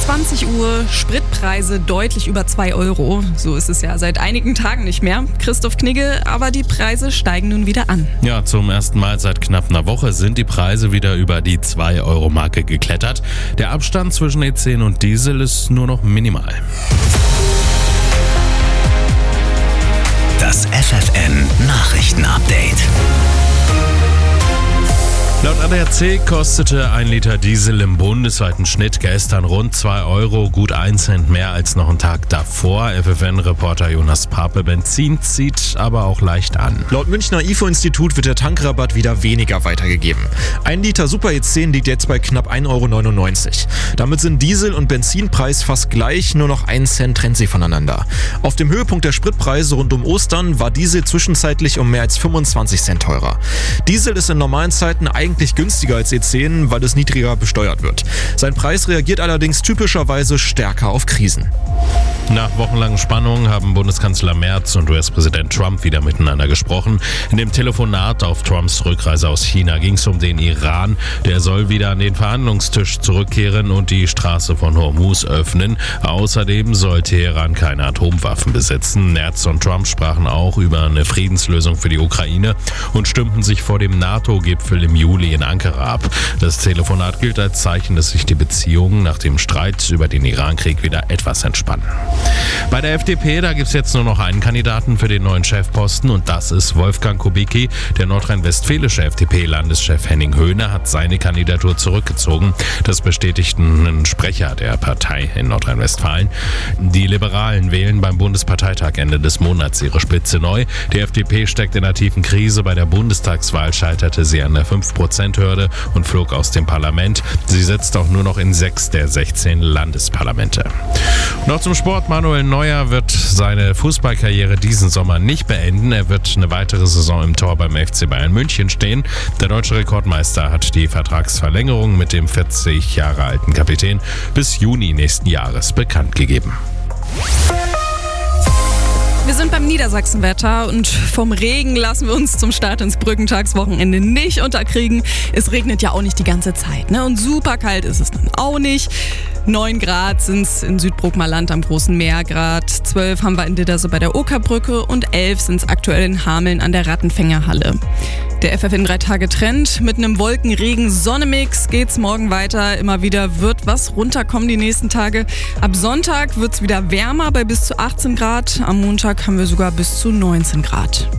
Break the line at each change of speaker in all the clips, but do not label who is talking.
20 Uhr, Spritpreise deutlich über 2 Euro. So ist es ja seit einigen Tagen nicht mehr. Christoph Knigge, aber die Preise steigen nun wieder an.
Ja, zum ersten Mal seit knapp einer Woche sind die Preise wieder über die 2-Euro-Marke geklettert. Der Abstand zwischen E10 und Diesel ist nur noch minimal.
Das FFN-Nachrichten-Update.
Laut ADAC kostete 1 Liter Diesel im bundesweiten Schnitt gestern rund 2 Euro, gut 1 Cent mehr als noch einen Tag davor. FFN-Reporter Jonas Pape: Benzin zieht aber auch leicht an.
Laut Münchner IFO-Institut wird der Tankrabatt wieder weniger weitergegeben. 1 Liter Super E10 liegt jetzt bei knapp 1,99 Euro. Damit sind Diesel- und Benzinpreis fast gleich, nur noch 1 Cent trennt sie voneinander. Auf dem Höhepunkt der Spritpreise rund um Ostern war Diesel zwischenzeitlich um mehr als 25 Cent teurer. Diesel ist in normalen Zeiten eigentlich günstiger als E10, weil es niedriger besteuert wird. Sein Preis reagiert allerdings typischerweise stärker auf Krisen.
Nach wochenlangen Spannungen haben Bundeskanzler Merz und US-Präsident Trump wieder miteinander gesprochen. In dem Telefonat auf Trumps Rückreise aus China ging es um den Iran. Der soll wieder an den Verhandlungstisch zurückkehren und die Straße von Hormuz öffnen. Außerdem soll Teheran keine Atomwaffen besitzen. Merz und Trump sprachen auch über eine Friedenslösung für die Ukraine und stimmten sich vor dem NATO-Gipfel im Juli in Ankara ab. Das Telefonat gilt als Zeichen, dass sich die Beziehungen nach dem Streit über den Irankrieg wieder etwas entspannen. Bei der FDP, da gibt es jetzt nur noch einen Kandidaten für den neuen Chefposten und das ist Wolfgang Kubicki. Der nordrhein-westfälische FDP-Landeschef Henning Höhne hat seine Kandidatur zurückgezogen. Das bestätigten ein Sprecher der Partei in Nordrhein-Westfalen. Die Liberalen wählen beim Bundesparteitag Ende des Monats ihre Spitze neu. Die FDP steckt in einer tiefen Krise. Bei der Bundestagswahl scheiterte sie an der 5%-Hürde und flog aus dem Parlament. Sie sitzt auch nur noch in 6 der 16 Landesparlamente. Noch zum Sport. Manuel Neuer wird seine Fußballkarriere diesen Sommer nicht beenden. Er wird eine weitere Saison im Tor beim FC Bayern München stehen. Der deutsche Rekordmeister hat die Vertragsverlängerung mit dem 40 Jahre alten Kapitän bis Juni nächsten Jahres bekannt gegeben.
Wir sind beim Niedersachsenwetter und vom Regen lassen wir uns zum Start ins Brückentagswochenende nicht unterkriegen. Es regnet ja auch nicht die ganze Zeit, ne? Und super kalt ist es dann auch nicht. 9 Grad sind es in Südbrookmer-Land am Großen Meer Grad, 12 haben wir in Didderse bei der Okerbrücke und 11 sind es aktuell in Hameln an der Rattenfängerhalle. Der FFN 3-Tage-Trend mit einem Wolken-Regen-Sonne-Mix geht's morgen weiter. Immer wieder wird was runterkommen die nächsten Tage. Ab Sonntag wird's wieder wärmer bei bis zu 18 Grad. Am Montag haben wir sogar bis zu 19 Grad.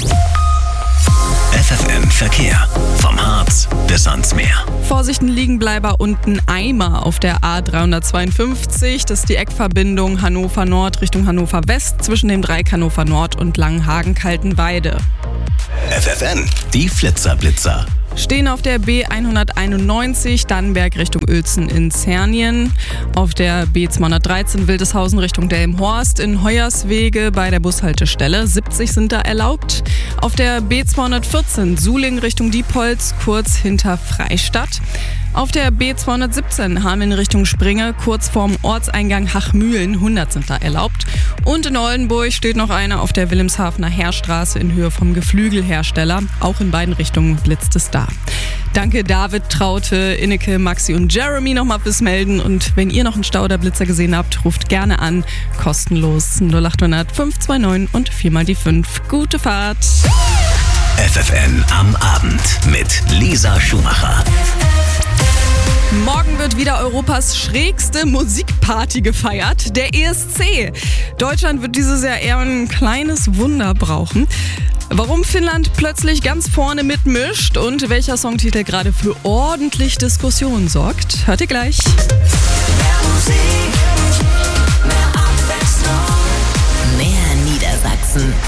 FFN Verkehr. Vom Harz bis ans Meer.
Vorsicht, ein Liegenbleiber und ein Eimer auf der A352. Das ist die Eckverbindung Hannover Nord Richtung Hannover West zwischen dem Dreieck Hannover Nord und Langenhagen-Kaltenweide.
FFN, die Flitzer-Blitzer.
Stehen auf der B191 Dannenberg Richtung Uelzen in Zernien, auf der B213 Wildeshausen Richtung Delmenhorst in Hoyerswege bei der Bushaltestelle, 70 sind da erlaubt. Auf der B214 Suling Richtung Diepholz kurz hinter Freistadt. Auf der B217 Hameln Richtung Springe, kurz vorm Ortseingang Hachmühlen, 100 sind da erlaubt. Und in Oldenburg steht noch eine auf der Wilhelmshavener Heerstraße in Höhe vom Geflügelhersteller. Auch in beiden Richtungen blitzt es da. Danke David, Traute, Inneke, Maxi und Jeremy nochmal fürs Melden. Und wenn ihr noch einen Stau oder Blitzer gesehen habt, ruft gerne an. Kostenlos 0800 529 und 4x5. Gute Fahrt!
FFN am Abend mit Lisa Schumacher.
Morgen wird wieder Europas schrägste Musikparty gefeiert, der ESC. Deutschland wird dieses Jahr eher ein kleines Wunder brauchen. Warum Finnland plötzlich ganz vorne mitmischt und welcher Songtitel gerade für ordentlich Diskussion sorgt, hört ihr gleich.